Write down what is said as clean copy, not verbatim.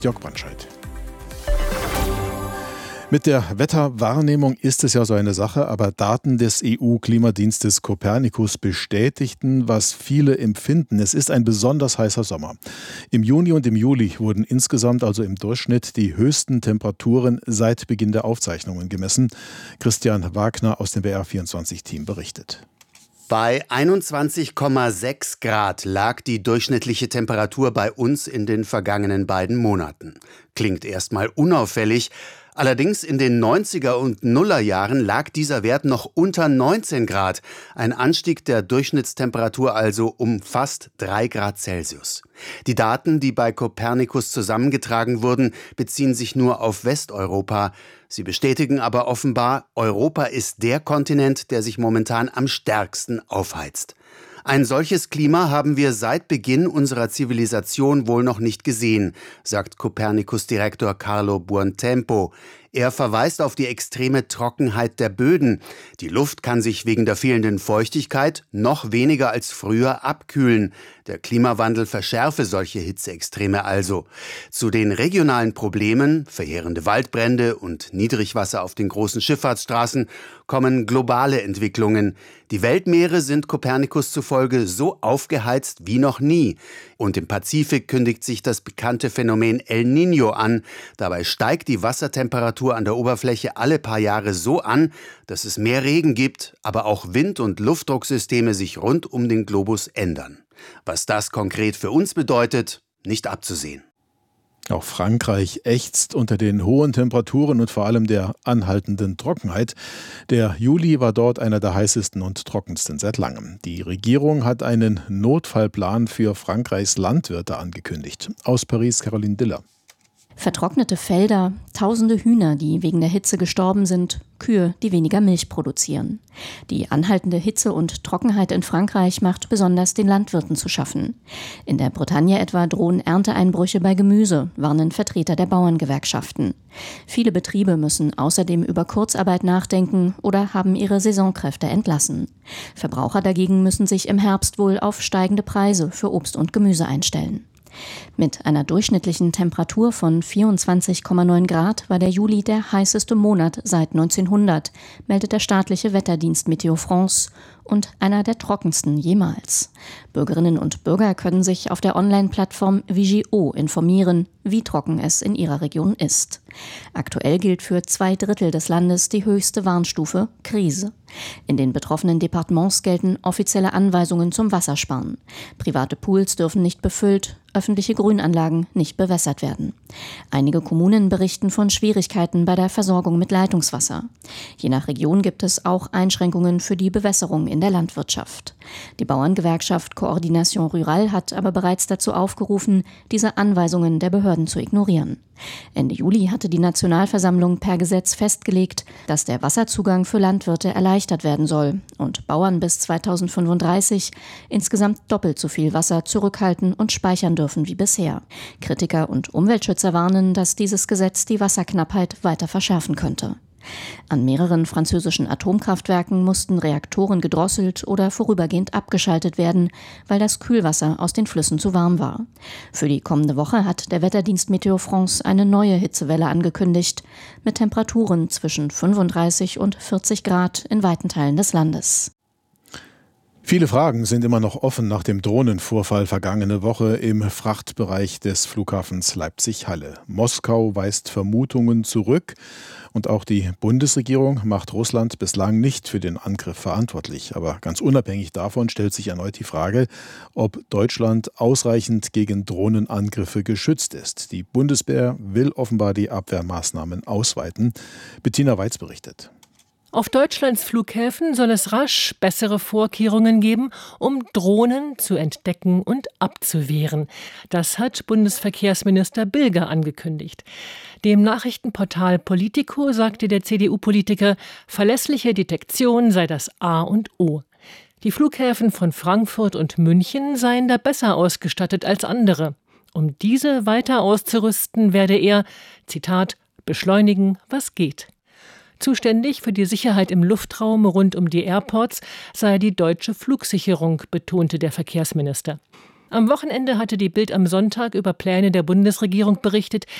Jörg Brandscheid. Mit der Wetterwahrnehmung ist es ja so eine Sache, aber Daten des EU-Klimadienstes Copernicus bestätigten, was viele empfinden. Es ist ein besonders heißer Sommer. Im Juni und im Juli wurden insgesamt, also im Durchschnitt, die höchsten Temperaturen seit Beginn der Aufzeichnungen gemessen. Christian Wagner aus dem BR24-Team berichtet. Bei 21,6 Grad lag die durchschnittliche Temperatur bei uns in den vergangenen beiden Monaten. Klingt erstmal unauffällig. Allerdings in den 90er und Nullerjahren lag dieser Wert noch unter 19 Grad. Ein Anstieg der Durchschnittstemperatur also um fast 3 Grad Celsius. Die Daten, die bei Copernicus zusammengetragen wurden, beziehen sich nur auf Westeuropa. Sie bestätigen aber offenbar, Europa ist der Kontinent, der sich momentan am stärksten aufheizt. Ein solches Klima haben wir seit Beginn unserer Zivilisation wohl noch nicht gesehen, sagt Copernicus-Direktor Carlo Buontempo. Er verweist auf die extreme Trockenheit der Böden. Die Luft kann sich wegen der fehlenden Feuchtigkeit noch weniger als früher abkühlen. Der Klimawandel verschärfe solche Hitzeextreme also. Zu den regionalen Problemen, verheerende Waldbrände und Niedrigwasser auf den großen Schifffahrtsstraßen, kommen globale Entwicklungen. Die Weltmeere sind Copernicus zufolge so aufgeheizt wie noch nie. Und im Pazifik kündigt sich das bekannte Phänomen El Niño an. Dabei steigt die Wassertemperatur an der Oberfläche alle paar Jahre so an, dass es mehr Regen gibt, aber auch Wind- und Luftdrucksysteme sich rund um den Globus ändern. Was das konkret für uns bedeutet, nicht abzusehen. Auch Frankreich ächzt unter den hohen Temperaturen und vor allem der anhaltenden Trockenheit. Der Juli war dort einer der heißesten und trockensten seit langem. Die Regierung hat einen Notfallplan für Frankreichs Landwirte angekündigt. Aus Paris Caroline Diller. Vertrocknete Felder, tausende Hühner, die wegen der Hitze gestorben sind, Kühe, die weniger Milch produzieren. Die anhaltende Hitze und Trockenheit in Frankreich macht besonders den Landwirten zu schaffen. In der Bretagne etwa drohen Ernteeinbrüche bei Gemüse, warnen Vertreter der Bauerngewerkschaften. Viele Betriebe müssen außerdem über Kurzarbeit nachdenken oder haben ihre Saisonkräfte entlassen. Verbraucher dagegen müssen sich im Herbst wohl auf steigende Preise für Obst und Gemüse einstellen. Mit einer durchschnittlichen Temperatur von 24,9 Grad war der Juli der heißeste Monat seit 1900, meldet der staatliche Wetterdienst Météo France, und einer der trockensten jemals. Bürgerinnen und Bürger können sich auf der Online-Plattform Vigio informieren, wie trocken es in ihrer Region ist. Aktuell gilt für 2/3 des Landes die höchste Warnstufe Krise. In den betroffenen Departements gelten offizielle Anweisungen zum Wassersparen. Private Pools dürfen nicht befüllt, öffentliche Grünanlagen nicht bewässert werden. Einige Kommunen berichten von Schwierigkeiten bei der Versorgung mit Leitungswasser. Je nach Region gibt es auch Einschränkungen für die Bewässerung in der Landwirtschaft. Die Bauerngewerkschaft Coordination Rurale hat aber bereits dazu aufgerufen, diese Anweisungen der Behörden zu ignorieren. Ende Juli hatte die Nationalversammlung per Gesetz festgelegt, dass der Wasserzugang für Landwirte erleichtert werden soll und Bauern bis 2035 insgesamt doppelt so viel Wasser zurückhalten und speichern dürfen wie bisher. Kritiker und Umweltschützer warnen, dass dieses Gesetz die Wasserknappheit weiter verschärfen könnte. An mehreren französischen Atomkraftwerken mussten Reaktoren gedrosselt oder vorübergehend abgeschaltet werden, weil das Kühlwasser aus den Flüssen zu warm war. Für die kommende Woche hat der Wetterdienst Météo France eine neue Hitzewelle angekündigt, mit Temperaturen zwischen 35 und 40 Grad in weiten Teilen des Landes. Viele Fragen sind immer noch offen nach dem Drohnenvorfall vergangene Woche im Frachtbereich des Flughafens Leipzig-Halle. Moskau weist Vermutungen zurück und auch die Bundesregierung macht Russland bislang nicht für den Angriff verantwortlich. Aber ganz unabhängig davon stellt sich erneut die Frage, ob Deutschland ausreichend gegen Drohnenangriffe geschützt ist. Die Bundeswehr will offenbar die Abwehrmaßnahmen ausweiten. Bettina Weiz berichtet. Auf Deutschlands Flughäfen soll es rasch bessere Vorkehrungen geben, um Drohnen zu entdecken und abzuwehren. Das hat Bundesverkehrsminister Bilger angekündigt. Dem Nachrichtenportal Politico sagte der CDU-Politiker, verlässliche Detektion sei das A und O. Die Flughäfen von Frankfurt und München seien da besser ausgestattet als andere. Um diese weiter auszurüsten, werde er, Zitat, beschleunigen, was geht. Zuständig für die Sicherheit im Luftraum rund um die Airports sei die deutsche Flugsicherung, betonte der Verkehrsminister. Am Wochenende hatte die Bild am Sonntag über Pläne der Bundesregierung berichtet,